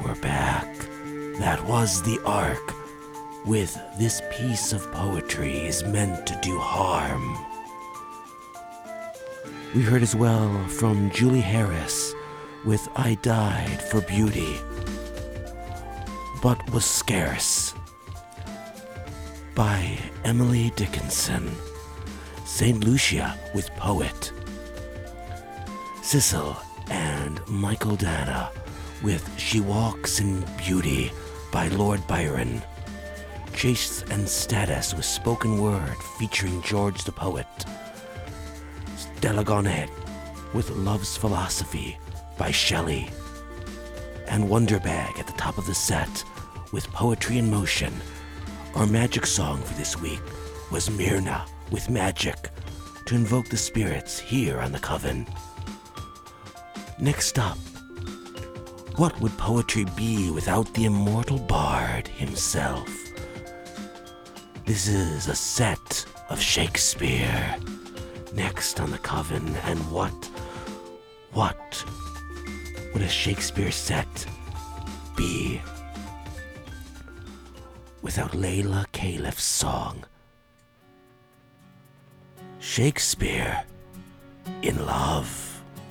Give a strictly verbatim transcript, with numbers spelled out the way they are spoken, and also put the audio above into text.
we're back. That was the arc. With this piece of poetry is meant to do harm. We heard as well from Julie Harris with I Died for Beauty, But Was Scarce by Emily Dickinson. Saint Lucia with Poet. Sissel and Michael Dana with She Walks in Beauty by Lord Byron. Chase and Status with Spoken Word featuring George the Poet. Stella Gonnet with Love's Philosophy by Shelley. And Wonderbag at the top of the set with Poetry in Motion. Our magic song for this week was Myrna with Magic to invoke the spirits here on the Coven. Next up, what would poetry be without the immortal bard himself? This is a set of Shakespeare. Next on the Coven, and what, what would a Shakespeare set be without Layla Caliph's song? Shakespeare in Love.